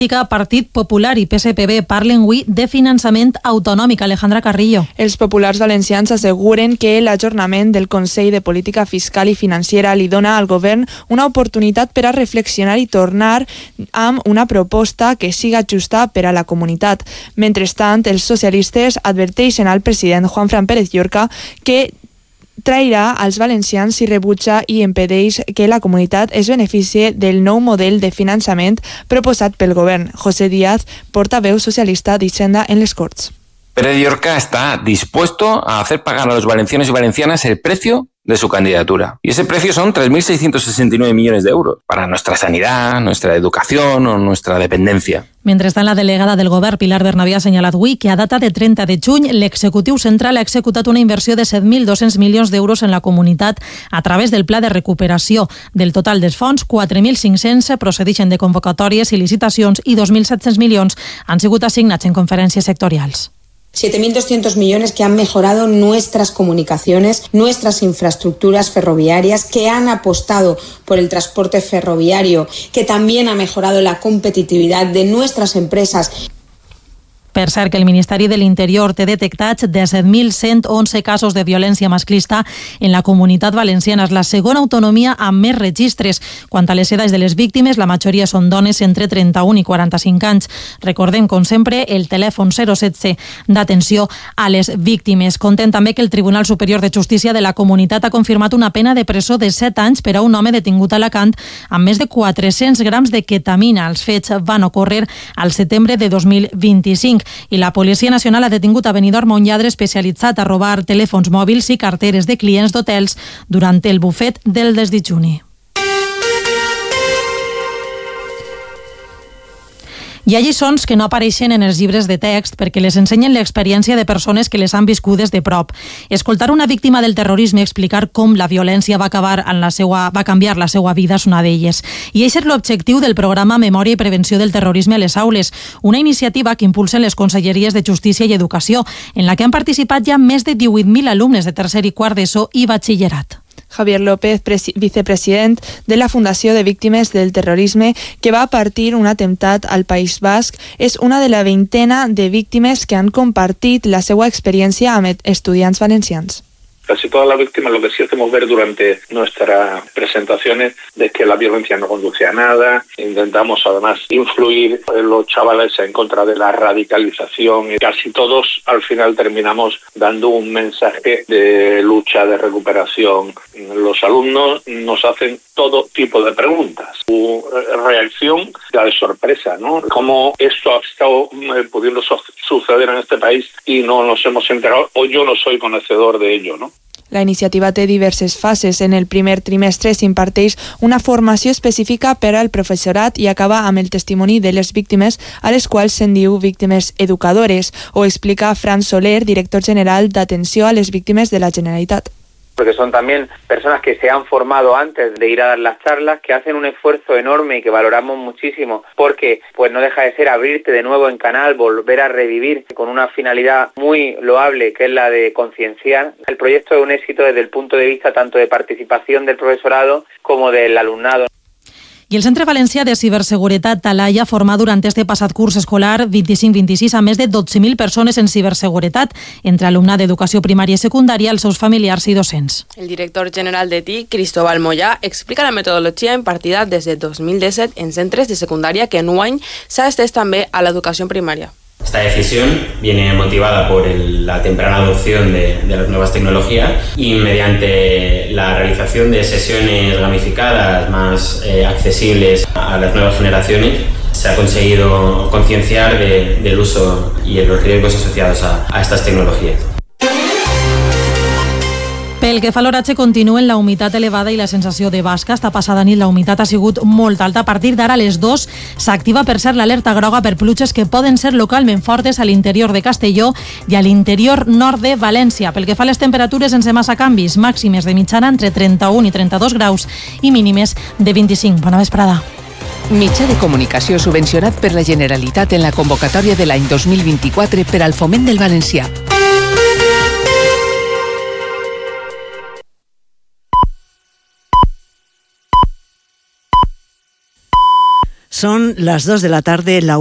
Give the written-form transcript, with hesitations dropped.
Partit Popular i PSPB parlen avui de finançament autonòmic. Alejandra Carrillo. Els populars valencians asseguren que l'ajornament del Consell de Política Fiscal i Financera li dona al govern una oportunitat per a reflexionar i tornar amb una proposta que siga justa per a la comunitat. Mentrestant, els socialistes adverteixen al president Juanfran Pérez Llorca que trairà als valencians si rebutja i impedeix que la comunitat es beneficie del nou model de finançament proposat pel govern. José Díaz, portaveu socialista d'Hisenda en les Corts. Pérez Llorca está dispuesto a hacer pagar a los valencianos y valencianas el precio de su candidatura. Y ese precio son 3.669 millones de euros para nuestra sanidad, nuestra educación o nuestra dependencia. Mentrestant, la delegada del govern, Pilar Bernabé, ha assenyalat avui que a data de 30 de juny l'executiu central ha executat una inversió de 7.200 milions d'euros en la comunitat a través del pla de recuperació. Del total dels fons, 4.500 procedeixen de convocatòries i licitacions i 2.700 milions han sigut assignats en conferències sectorials. 7.200 millones que han mejorado nuestras comunicaciones, nuestras infraestructuras ferroviarias, que han apostado por el transporte ferroviario, que también ha mejorado la competitividad de nuestras empresas. Per cert, que el Ministeri de l'Interior té detectats de 7.111 casos de violència masclista en la comunitat valenciana. És la segona autonomia amb més registres. Quant a les edats de les víctimes, la majoria són dones entre 31 i 45 anys. Recordem, com sempre, el telèfon 016 d'atenció a les víctimes. Contem també que el Tribunal Superior de Justícia de la Comunitat ha confirmat una pena de presó de 7 anys per a un home detingut a Alacant amb més de 400 grams de ketamina. Els fets van ocórrer al setembre de 2025. I la Policia Nacional ha detingut a Benidorm un lladre especialitzat a robar telèfons mòbils i carteres de clients d'hotels durant el bufet del desdejuni. Hi ha lliçons que no apareixen en els llibres de text perquè les ensenyen l'experiència de persones que les han viscudes de prop. Escoltar una víctima del terrorisme explicar com la violència va canviar la seva vida és una d'elles. I això és l'objectiu del programa Memòria i Prevenció del Terrorisme a les Aules, una iniciativa que impulsen les Conselleries de Justícia i Educació, en la que han participat ja més de 18.000 alumnes de tercer i quart d'ESO i batxillerat. Javier López, vicepresident de la Fundació de Víctimes del Terrorisme, que va partir un atemptat al País Basc, és una de la veintena de víctimes que han compartit la seva experiència amb estudiants valencians. Casi todas las víctimas lo que sí hacemos ver durante nuestras presentaciones es que la violencia no conduce a nada. Intentamos además influir en los chavales en contra de la radicalización y casi todos al final terminamos dando un mensaje de lucha, de recuperación. Los alumnos nos hacen todo tipo de preguntas. Su reacción da de sorpresa, ¿no? Cómo esto ha estado pudiendo suceder en este país y no nos hemos enterado, o yo no soy conocedor de ello, ¿no? La iniciativa té diverses fases. En el primer trimestre s'imparteix una formació específica per al professorat i acaba amb el testimoni de les víctimes, a les quals se'n diu víctimes educadores. Ho explica Fran Soler, director general d'Atenció a les Víctimes de la Generalitat. Porque son también personas que se han formado antes de ir a dar las charlas, que hacen un esfuerzo enorme y que valoramos muchísimo, porque pues no deja de ser abrirte de nuevo en canal, volver a revivir con una finalidad muy loable, que es la de concienciar. El proyecto es un éxito desde el punto de vista tanto de participación del profesorado como del alumnado. I el Centre Valencià de Ciberseguretat Talaia forma durant este passat curs escolar 25-26 a més de 12.000 persones en ciberseguretat, entre alumnat d'educació primària i secundària, els seus familiars i docents. El director general de TIC, Cristóbal Mollà, explica la metodologia impartida des de 2017 en centres de secundària que enguany s'ha estès també a l'educació primària. Esta decisión viene motivada por la temprana adopción de las nuevas tecnologías y mediante la realización de sesiones gamificadas más accesibles a las nuevas generaciones se ha conseguido concienciar del uso y de los riesgos asociados a estas tecnologías. Pel que fa a l'oratge, continuen la humitat elevada i la sensació de basca. Esta passada nit la humitat ha sigut molt alta. A partir d'ara, a les 2, s'activa per ser l'alerta groga per pluges que poden ser localment fortes a l'interior de Castelló i a l'interior nord de València. Pel que fa a les temperatures, sense massa canvis, màximes de mitjana entre 31 i 32 graus i mínimes de 25. Bona vesprada. Mitjà de comunicació subvencionat per la Generalitat en la convocatòria de l'any 2024 per al foment del valencià. Son las 2 de la tarde, la